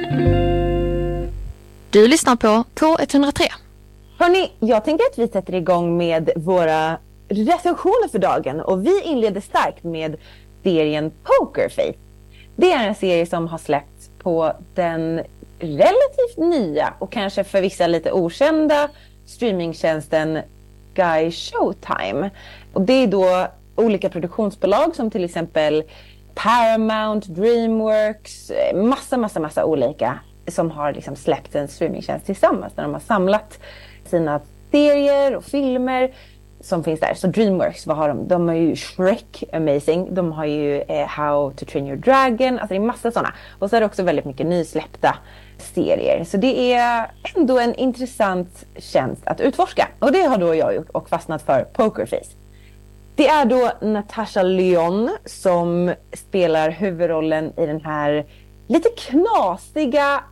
Du lyssnar på K103. Hörrni, jag tänker att vi sätter igång med våra recensioner för dagen. Och vi inleder starkt med serien Poker Face. Det är en serie som har släppts på den relativt nya och kanske för vissa lite okända streamingtjänsten Sky Showtime. Och det är då olika produktionsbolag som till exempel Paramount, Dreamworks, massa olika som har liksom släppt en streamingtjänst tillsammans där de har samlat sina serier och filmer som finns där. Så Dreamworks, vad har de? De har ju Shrek, amazing. De har ju How to Train Your Dragon. Alltså det är massa sådana. Och så är det också väldigt mycket nysläppta serier. Så det är ändå en intressant tjänst att utforska. Och det har då jag gjort och fastnat för Poker Face. Det är då Natasha Lyonne som spelar huvudrollen i den här lite knasiga,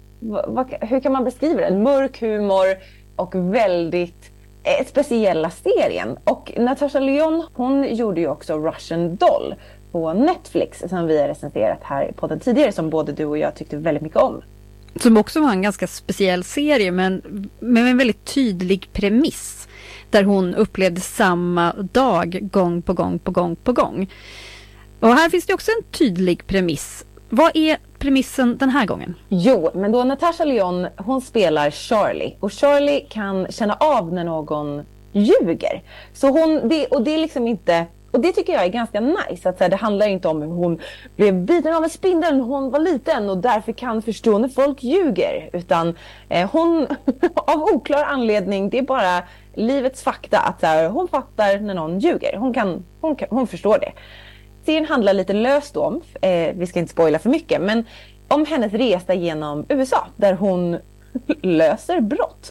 hur kan man beskriva det? Mörk humor och väldigt speciella serien. Och Natasha Lyonne, hon gjorde ju också Russian Doll på Netflix som vi har recenserat här på den tidigare, som både du och jag tyckte väldigt mycket om. Som också var en ganska speciell serie men med en väldigt tydlig premiss. Där hon upplevde samma dag gång på gång. Och här finns det också en tydlig premiss. Vad är premissen den här gången? Jo, men då Natasha Lyonne, hon spelar Charlie. Och Charlie kan känna av när någon ljuger. Så det är liksom inte... Och det tycker jag är ganska nice. Att, så här, det handlar inte om hur hon blev biten av en spindel när hon var liten och därför kan förstå när folk ljuger. Utan hon, av oklar anledning, det är bara livets fakta att så här, hon fattar när någon ljuger. Hon förstår det. Serien handlar lite löst om, vi ska inte spoila för mycket, men om hennes resa genom USA där hon löser brott.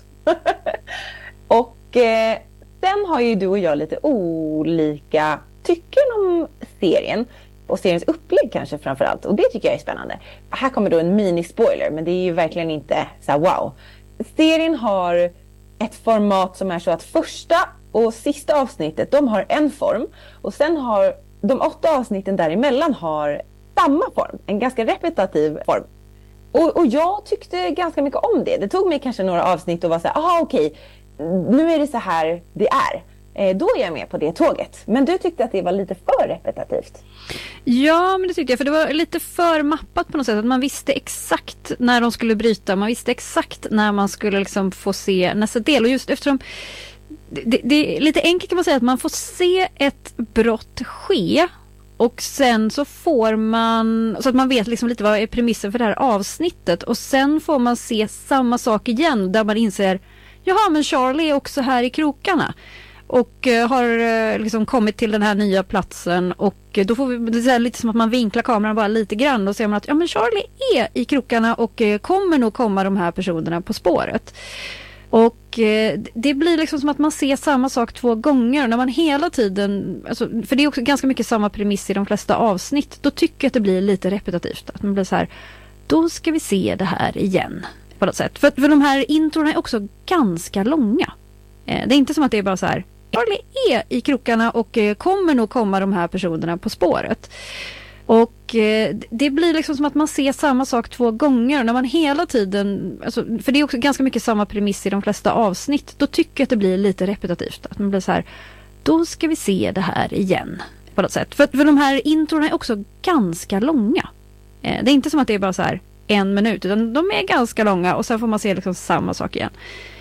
Och sen har ju du och jag lite olika tycken om serien och seriens upplägg kanske framförallt, och det tycker jag är spännande. Här kommer då en mini-spoiler, men det är ju verkligen inte så här, wow. Serien har ett format som är så att första och sista avsnittet, de har en form, och sen har de 8 avsnitten däremellan har samma form, en ganska repetitiv form. Och jag tyckte ganska mycket om det. Det tog mig kanske några avsnitt och var så här, okej, nu är det så här det är. Då är jag med på det tåget. Men du tyckte att det var lite för repetitivt. Ja, men det tyckte jag. För det var lite för mappat på något sätt. Att man visste exakt när de skulle bryta. Man visste exakt när man skulle liksom få se nästa del. Och just eftersom det är lite enkelt kan man säga att man får se ett brott ske. Och sen så får man, så att man vet liksom lite vad är premissen för det här avsnittet. Och sen får man se samma sak igen där man inser, jaha, men Charlie är också här i krokarna. Och har liksom kommit till den här nya platsen. Och då får vi, det är lite som att man vinklar kameran bara lite grann. Och ser man att ja, men Charlie är i krokarna och kommer nog komma de här personerna på spåret. Och det blir liksom som att man ser samma sak 2 gånger. När man hela tiden, alltså, för det är också ganska mycket samma premiss i de flesta avsnitt. Då tycker jag att det blir lite repetitivt. Att man blir så här, då ska vi se det här igen. På något sätt. För de här introna är också ganska långa. Det är inte som att det är bara så här, Charlie är i krokarna och kommer nog komma de här personerna på spåret. Och det blir liksom som att man ser samma sak 2 gånger. När man hela tiden, alltså, för det är också ganska mycket samma premiss i de flesta avsnitt. Då tycker jag att det blir lite repetitivt. Att man blir så här, då ska vi se det här igen. På något sätt. För de här introna är också ganska långa. Det är inte som att det är bara så här 1 minut. Utan de är ganska långa och sen får man se liksom samma sak igen.